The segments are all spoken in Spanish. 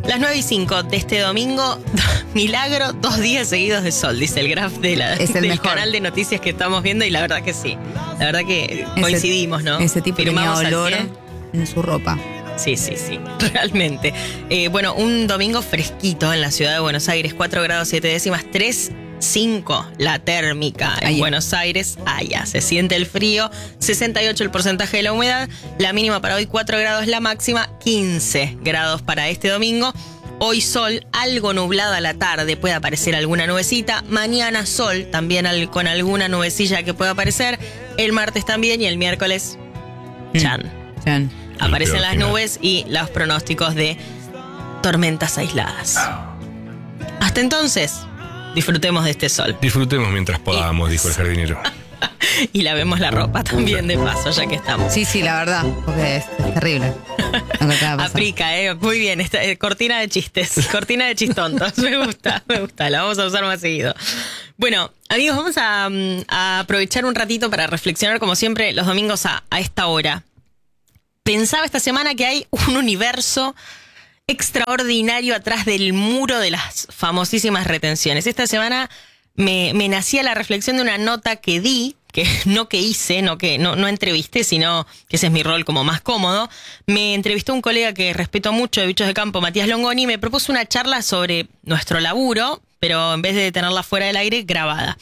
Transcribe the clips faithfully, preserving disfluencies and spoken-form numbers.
Las nueve y cinco de este domingo, milagro, dos días seguidos de sol, dice el graph de la, es el del mejor. canal de noticias que estamos viendo, y la verdad que sí. La verdad que ese, coincidimos, ¿no? Ese tipo tenía olor al en su ropa. Sí, sí, sí, realmente. Eh, bueno, un domingo fresquito en la ciudad de Buenos Aires, cuatro grados siete décimas, tres cinco la térmica en Allá. Buenos Aires. Allá se siente el frío, sesenta y ocho el porcentaje de la humedad, la mínima para hoy cuatro grados, la máxima quince grados para este domingo. Hoy sol, algo nublado a la tarde, puede aparecer alguna nubecita. Mañana sol, también al, con alguna nubecilla que pueda aparecer. El martes también, y el miércoles, chan. Mm. Chan. Aparecen las nubes y los pronósticos de tormentas aisladas. Hasta entonces, disfrutemos de este sol. Disfrutemos mientras podamos, dijo el jardinero. Y lavemos la ropa también de paso, ya que estamos. Sí, sí, la verdad, porque es, es terrible. Lo que acaba de pasar. Aplica, ¿eh? Muy bien. Esta, eh, cortina de chistes. Cortina de chistontos. Me gusta, me gusta. La vamos a usar más seguido. Bueno, amigos, vamos a, a aprovechar un ratito para reflexionar, como siempre, los domingos a, a esta hora. Pensaba esta semana que hay un universo extraordinario atrás del muro de las famosísimas retenciones. Esta semana me, me nacía la reflexión de una nota que di, que no que hice, no que no, no entrevisté, sino que ese es mi rol como más cómodo. Me entrevistó un colega que respeto mucho de Bichos de Campo, Matías Longoni, y me propuso una charla sobre nuestro laburo, pero en vez de tenerla fuera del aire, grabada.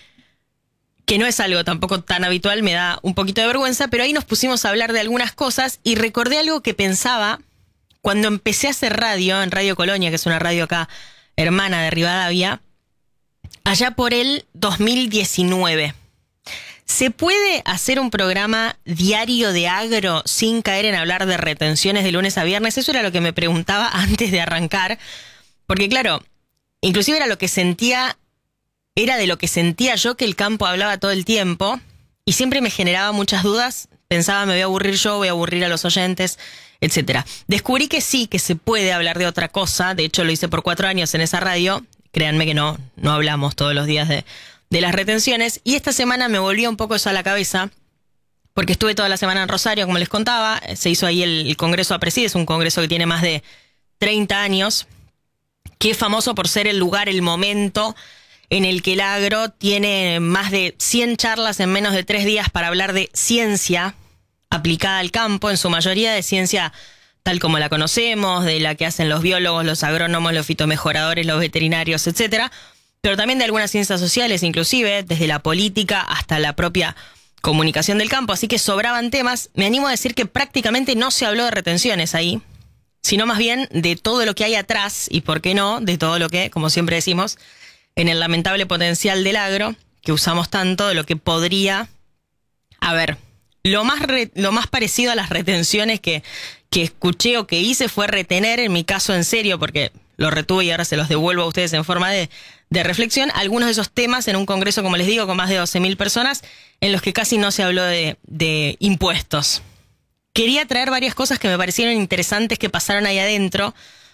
Que no es algo tampoco tan habitual, me da un poquito de vergüenza, pero ahí nos pusimos a hablar de algunas cosas y recordé algo que pensaba cuando empecé a hacer radio, en Radio Colonia, que es una radio acá, hermana de Rivadavia, allá por el dos mil diecinueve. ¿Se puede hacer un programa diario de agro sin caer en hablar de retenciones de lunes a viernes? Eso era lo que me preguntaba antes de arrancar, porque claro, inclusive era lo que sentía... Era de lo que sentía yo que el campo hablaba todo el tiempo y siempre me generaba muchas dudas. Pensaba, me voy a aburrir yo, voy a aburrir a los oyentes, etcétera. Descubrí que sí, que se puede hablar de otra cosa. De hecho, lo hice por cuatro años en esa radio. Créanme que no, no hablamos todos los días de, de las retenciones. Y esta semana me volvió un poco eso a la cabeza porque estuve toda la semana en Rosario, como les contaba. Se hizo ahí el, el Congreso APRESID, es un congreso que tiene más de treinta años, que es famoso por ser el lugar, el momento en el que el agro tiene más de cien charlas en menos de tres días para hablar de ciencia aplicada al campo, en su mayoría de ciencia tal como la conocemos, de la que hacen los biólogos, los agrónomos, los fitomejoradores, los veterinarios, etcétera, pero también de algunas ciencias sociales, inclusive desde la política hasta la propia comunicación del campo, así que sobraban temas. Me animo a decir que prácticamente no se habló de retenciones ahí, sino más bien de todo lo que hay atrás y, por qué no, de todo lo que, como siempre decimos, en el lamentable potencial del agro, que usamos tanto, de lo que podría... A ver, lo más, re, lo más parecido a las retenciones que, que escuché o que hice fue retener, en mi caso en serio, porque lo retuve y ahora se los devuelvo a ustedes en forma de, de reflexión, algunos de esos temas en un congreso, como les digo, con más de doce mil personas, en los que casi no se habló de, de impuestos. Quería traer varias cosas que me parecieron interesantes que pasaron ahí adentro,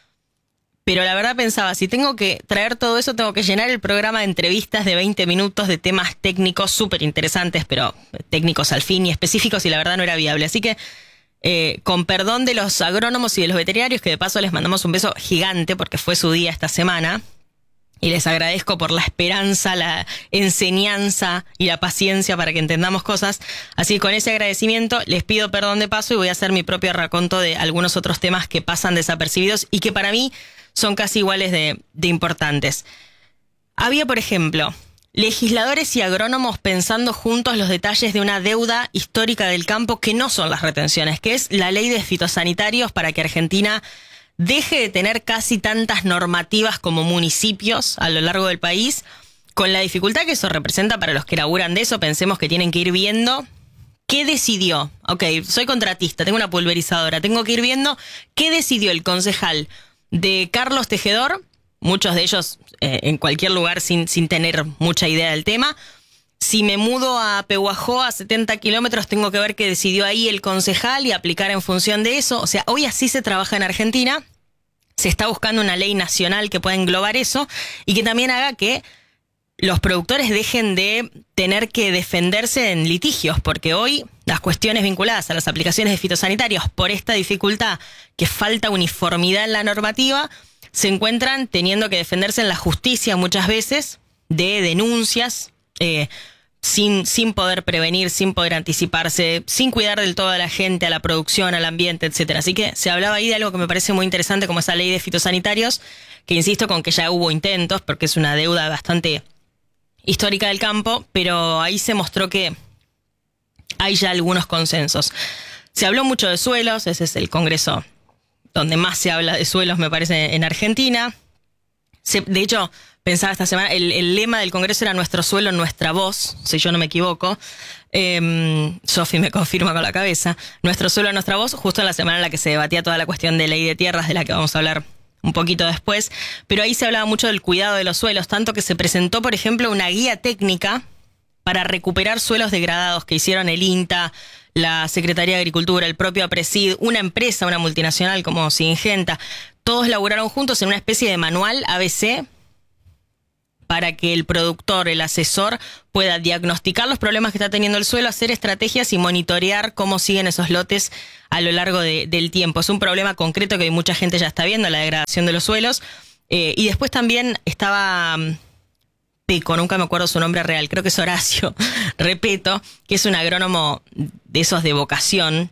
pero la verdad pensaba, si tengo que traer todo eso, tengo que llenar el programa de entrevistas de veinte minutos de temas técnicos súper interesantes, pero técnicos al fin y específicos, y la verdad no era viable. Así que, eh, con perdón de los agrónomos y de los veterinarios, que de paso les mandamos un beso gigante porque fue su día esta semana, y les agradezco por la esperanza, la enseñanza y la paciencia para que entendamos cosas. Así que con ese agradecimiento les pido perdón de paso y voy a hacer mi propio raconto de algunos otros temas que pasan desapercibidos y que para mí son casi iguales de, de importantes. Había, por ejemplo, legisladores y agrónomos pensando juntos los detalles de una deuda histórica del campo que no son las retenciones, que es la ley de fitosanitarios para que Argentina deje de tener casi tantas normativas como municipios a lo largo del país, con la dificultad que eso representa para los que laburan de eso. Pensemos que tienen que ir viendo qué decidió. Ok, soy contratista, tengo una pulverizadora, tengo que ir viendo qué decidió el concejal de Carlos Tejedor, muchos de ellos eh, en cualquier lugar sin, sin tener mucha idea del tema. Si me mudo a Pehuajó a setenta kilómetros, tengo que ver qué decidió ahí el concejal y aplicar en función de eso. O sea, hoy así se trabaja en Argentina. Se está buscando una ley nacional que pueda englobar eso y que también haga que los productores dejen de tener que defenderse en litigios, porque hoy las cuestiones vinculadas a las aplicaciones de fitosanitarios por esta dificultad que falta uniformidad en la normativa, se encuentran teniendo que defenderse en la justicia muchas veces de denuncias eh, sin, sin poder prevenir, sin poder anticiparse, sin cuidar del todo a la gente, a la producción, al ambiente, etcétera. Así que se hablaba ahí de algo que me parece muy interesante, como esa ley de fitosanitarios, que insisto con que ya hubo intentos, porque es una deuda bastante histórica del campo, pero ahí se mostró que hay ya algunos consensos. Se habló mucho de suelos, ese es el congreso donde más se habla de suelos, me parece, en Argentina. Se, de hecho, pensaba esta semana, el, el lema del congreso era nuestro suelo, nuestra voz, si yo no me equivoco. Eh, Sofi me confirma con la cabeza. Nuestro suelo, nuestra voz, justo en la semana en la que se debatía toda la cuestión de ley de tierras, de la que vamos a hablar un poquito después, pero ahí se hablaba mucho del cuidado de los suelos, tanto que se presentó, por ejemplo, una guía técnica para recuperar suelos degradados que hicieron el INTA, la Secretaría de Agricultura, el propio APRESID, una empresa, una multinacional como Syngenta. Todos laburaron juntos en una especie de manual A B C para que el productor, el asesor, pueda diagnosticar los problemas que está teniendo el suelo, hacer estrategias y monitorear cómo siguen esos lotes a lo largo de, del tiempo. Es un problema concreto que mucha gente ya está viendo, la degradación de los suelos. Eh, y después también estaba um, Peco, nunca me acuerdo su nombre real, creo que es Horacio Repeto, que es un agrónomo de esos de vocación,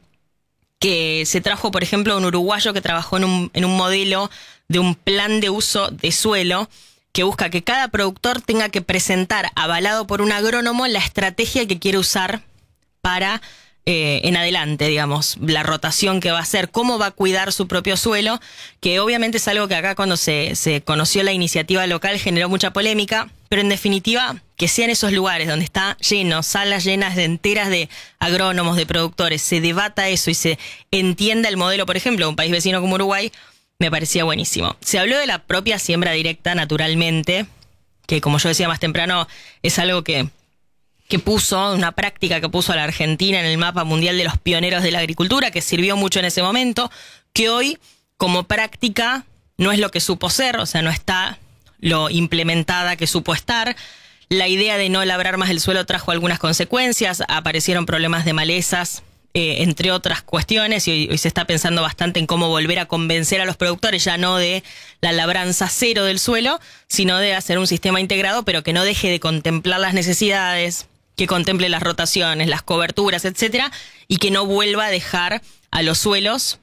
que se trajo, por ejemplo, un uruguayo que trabajó en un, en un modelo de un plan de uso de suelo, que busca que cada productor tenga que presentar, avalado por un agrónomo, la estrategia que quiere usar para, eh, en adelante, digamos, la rotación que va a hacer, cómo va a cuidar su propio suelo, que obviamente es algo que acá cuando se, se conoció la iniciativa local generó mucha polémica, pero en definitiva, que sean esos lugares donde está lleno, salas llenas de enteras de agrónomos, de productores, se debata eso y se entienda el modelo, por ejemplo, de un país vecino como Uruguay, me parecía buenísimo. Se habló de la propia siembra directa, naturalmente, que como yo decía más temprano, es algo que, que puso, una práctica que puso a la Argentina en el mapa mundial de los pioneros de la agricultura, que sirvió mucho en ese momento, que hoy, como práctica, no es lo que supo ser, o sea, no está lo implementada que supo estar. La idea de no labrar más el suelo trajo algunas consecuencias, aparecieron problemas de malezas, Eh, entre otras cuestiones, y hoy, hoy se está pensando bastante en cómo volver a convencer a los productores, ya no de la labranza cero del suelo, sino de hacer un sistema integrado, pero que no deje de contemplar las necesidades, que contemple las rotaciones, las coberturas, etcétera, y que no vuelva a dejar a los suelos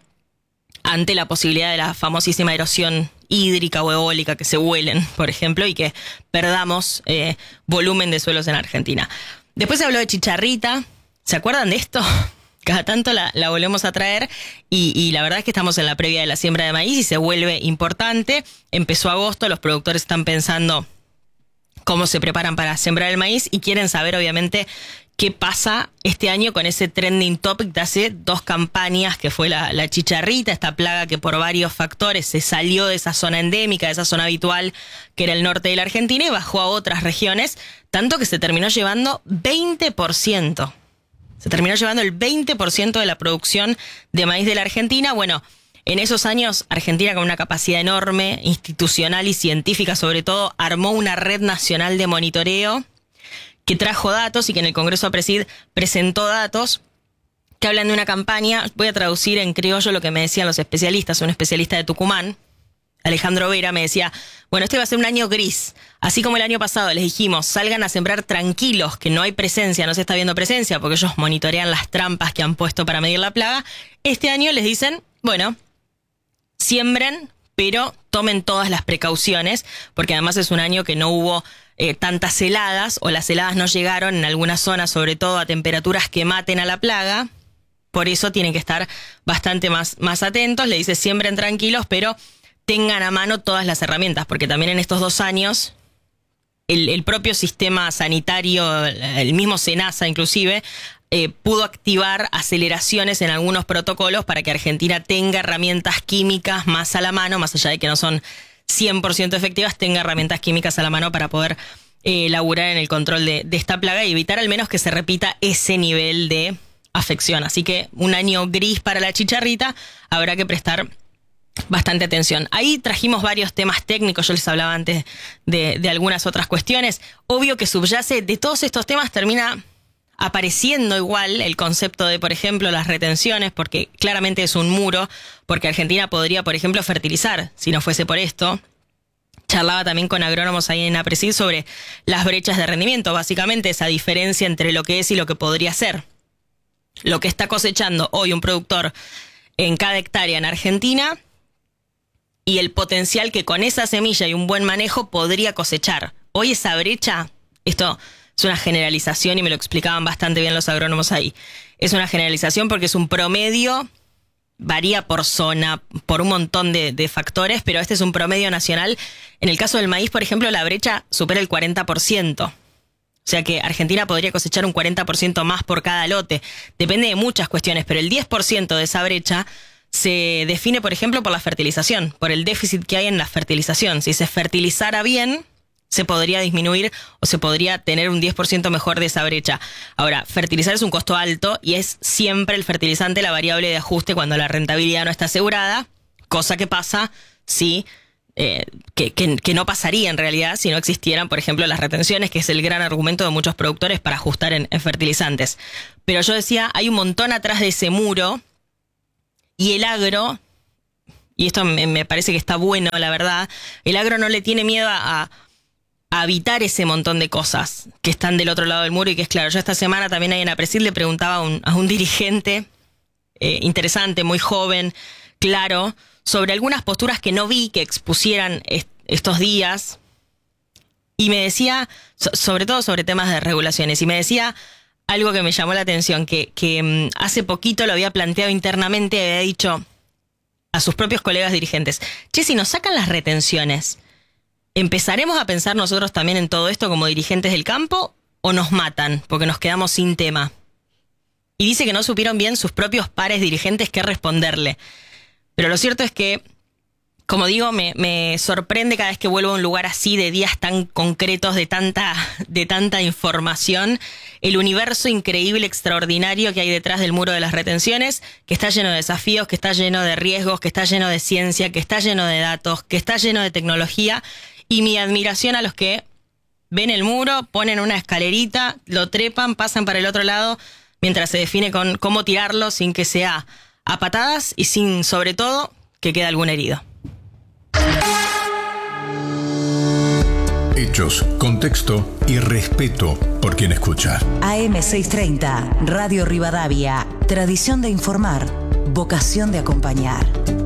ante la posibilidad de la famosísima erosión hídrica o eólica, que se vuelen, por ejemplo, y que perdamos eh, volumen de suelos en Argentina. Después se habló de chicharrita. ¿Se acuerdan de esto? Cada tanto la, la volvemos a traer y, y la verdad es que estamos en la previa de la siembra de maíz y se vuelve importante. Empezó agosto, los productores están pensando cómo se preparan para sembrar el maíz y quieren saber obviamente qué pasa este año con ese trending topic de hace dos campañas, que fue la, la chicharrita, esta plaga que por varios factores se salió de esa zona endémica, de esa zona habitual que era el norte de la Argentina y bajó a otras regiones, tanto que se terminó llevando veinte por ciento. Se terminó llevando el veinte por ciento de la producción de maíz de la Argentina. Bueno, en esos años, Argentina, con una capacidad enorme, institucional y científica sobre todo, armó una red nacional de monitoreo que trajo datos y que en el Congreso APRESID presentó datos que hablan de una campaña. Voy a traducir en criollo lo que me decían los especialistas. Un especialista de Tucumán, Alejandro Vera, me decía, bueno, este va a ser un año gris. Así como el año pasado les dijimos, salgan a sembrar tranquilos, que no hay presencia, no se está viendo presencia, porque ellos monitorean las trampas que han puesto para medir la plaga. Este año les dicen, bueno, siembren, pero tomen todas las precauciones, porque además es un año que no hubo eh, tantas heladas, o las heladas no llegaron en algunas zonas, sobre todo a temperaturas que maten a la plaga. Por eso tienen que estar bastante más, más atentos. Le dice, siembren tranquilos, pero tengan a mano todas las herramientas, porque también en estos dos años el, el propio sistema sanitario, el mismo SENASA inclusive, eh, pudo activar aceleraciones en algunos protocolos para que Argentina tenga herramientas químicas más a la mano, más allá de que no son cien por ciento efectivas, tenga herramientas químicas a la mano para poder eh, laburar en el control de, de esta plaga y evitar al menos que se repita ese nivel de afección. Así que un año gris para la chicharrita, habrá que prestar bastante atención. Ahí trajimos varios temas técnicos, yo les hablaba antes de, de algunas otras cuestiones. Obvio que subyace de todos estos temas termina apareciendo igual el concepto de, por ejemplo, las retenciones, porque claramente es un muro, porque Argentina podría, por ejemplo, fertilizar si no fuese por esto. Charlaba también con agrónomos ahí en APRESID sobre las brechas de rendimiento, básicamente esa diferencia entre lo que es y lo que podría ser. Lo que está cosechando hoy un productor en cada hectárea en Argentina y el potencial que con esa semilla y un buen manejo podría cosechar. Hoy esa brecha, esto es una generalización y me lo explicaban bastante bien los agrónomos ahí. Es una generalización porque es un promedio, varía por zona, por un montón de, de factores, pero este es un promedio nacional. En el caso del maíz, por ejemplo, la brecha supera el cuarenta por ciento. O sea que Argentina podría cosechar un cuarenta por ciento más por cada lote. Depende de muchas cuestiones, pero el diez por ciento de esa brecha se define, por ejemplo, por la fertilización, por el déficit que hay en la fertilización. Si se fertilizara bien, se podría disminuir o se podría tener un diez por ciento mejor de esa brecha. Ahora, fertilizar es un costo alto y es siempre el fertilizante la variable de ajuste cuando la rentabilidad no está asegurada, cosa que pasa si, eh, que, que, que no pasaría en realidad si no existieran, por ejemplo, las retenciones, que es el gran argumento de muchos productores para ajustar en, en fertilizantes. Pero yo decía, hay un montón atrás de ese muro y el agro, y esto me, me parece que está bueno, la verdad, el agro no le tiene miedo a... a a evitar ese montón de cosas que están del otro lado del muro y que es claro. Yo esta semana también ahí en APRESID le preguntaba a un, a un dirigente eh, interesante, muy joven, claro, sobre algunas posturas que no vi que expusieran est- estos días y me decía, so- sobre todo sobre temas de regulaciones, y me decía algo que me llamó la atención, que, que um, hace poquito lo había planteado internamente, había dicho a sus propios colegas dirigentes, che, si nos sacan las retenciones, ¿empezaremos a pensar nosotros también en todo esto como dirigentes del campo o nos matan porque nos quedamos sin tema? Y dice que no supieron bien sus propios pares dirigentes qué responderle. Pero lo cierto es que, como digo, me, me sorprende cada vez que vuelvo a un lugar así de días tan concretos, de tanta, de tanta información, el universo increíble, extraordinario que hay detrás del muro de las retenciones, que está lleno de desafíos, que está lleno de riesgos, que está lleno de ciencia, que está lleno de datos, que está lleno de tecnología. Y mi admiración a los que ven el muro, ponen una escalerita, lo trepan, pasan para el otro lado, mientras se define con cómo tirarlo sin que sea a patadas y sin, sobre todo, que quede algún herido. Hechos, contexto y respeto por quien escucha. A M seiscientos treinta, Radio Rivadavia. Tradición de informar, vocación de acompañar.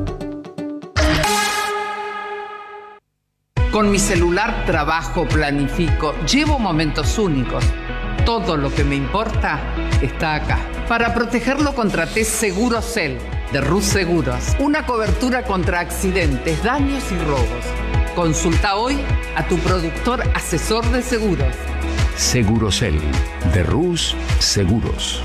Con mi celular trabajo, planifico, llevo momentos únicos. Todo lo que me importa está acá. Para protegerlo contraté Segurocel de Rus Seguros. Una cobertura contra accidentes, daños y robos. Consulta hoy a tu productor asesor de seguros. Segurocel de Rus Seguros.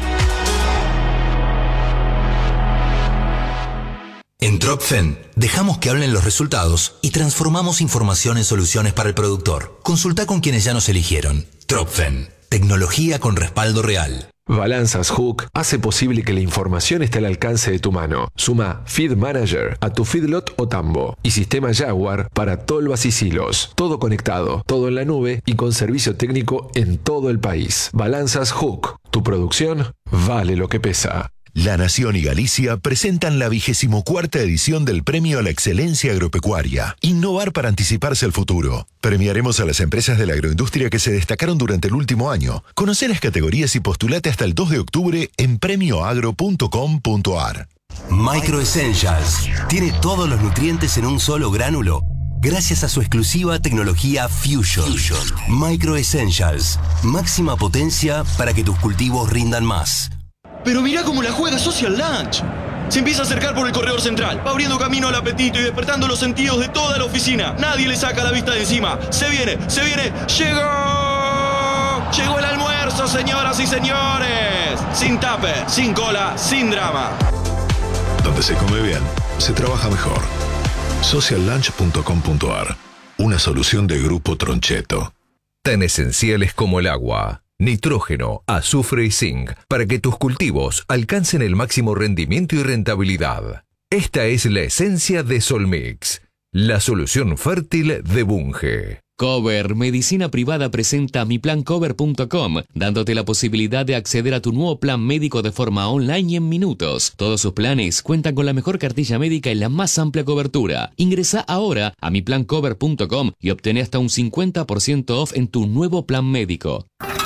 En Tropfen, dejamos que hablen los resultados y transformamos información en soluciones para el productor. Consulta con quienes ya nos eligieron. Tropfen, tecnología con respaldo real. Balanzas Hook hace posible que la información esté al alcance de tu mano. Suma Feed Manager a tu feedlot o tambo y sistema Jaguar para tolvas y silos. Todo conectado, todo en la nube y con servicio técnico en todo el país. Balanzas Hook, tu producción vale lo que pesa. La Nación y Galicia presentan la vigésimo cuarta edición del Premio a la Excelencia Agropecuaria. Innovar para anticiparse al futuro. Premiaremos a las empresas de la agroindustria que se destacaron durante el último año. Conoce las categorías y postulate hasta el dos de octubre en premio agro punto com punto a r. Micro Essentials tiene todos los nutrientes en un solo gránulo gracias a su exclusiva tecnología Fusion. Fusion. Micro Essentials, máxima potencia para que tus cultivos rindan más. Pero mirá cómo la juega Social Lunch. Se empieza a acercar por el corredor central, va abriendo camino al apetito y despertando los sentidos de toda la oficina. Nadie le saca la vista de encima. Se viene, se viene, ¡llegó! Llegó el almuerzo, señoras y señores. Sin tupper, sin cola, sin drama. Donde se come bien, se trabaja mejor. social lunch punto com punto a r. Una solución de Grupo Troncheto. Tan esenciales como el agua, nitrógeno, azufre y zinc para que tus cultivos alcancen el máximo rendimiento y rentabilidad. Esta es la esencia de Solmix, la solución fértil de Bunge. Cover Medicina Privada presenta mi plan cover punto com, dándote la posibilidad de acceder a tu nuevo plan médico de forma online y en minutos. Todos sus planes cuentan con la mejor cartilla médica y la más amplia cobertura. Ingresa ahora a mi plan cover punto com y obtén hasta un cincuenta por ciento off en tu nuevo plan médico.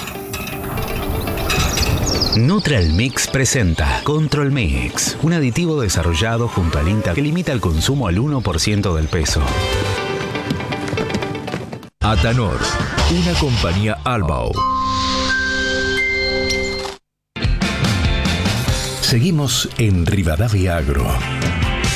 Nutralmix presenta Control Mix, un aditivo desarrollado junto al INTA que limita el consumo al uno por ciento del peso. Atanor, una compañía Albao. Seguimos en Rivadavia Agro.